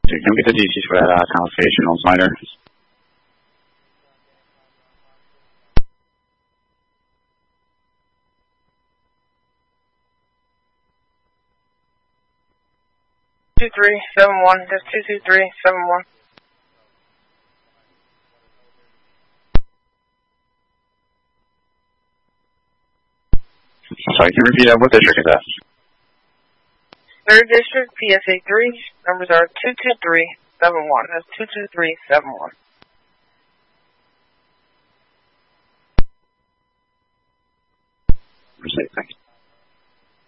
Can we get the DC for that conversation on Snyder? Two 371. That's 22371. Sorry, can you repeat that? What district is that? 3rd District, PSA 3. Numbers are 22371. That's 22371. Thanks.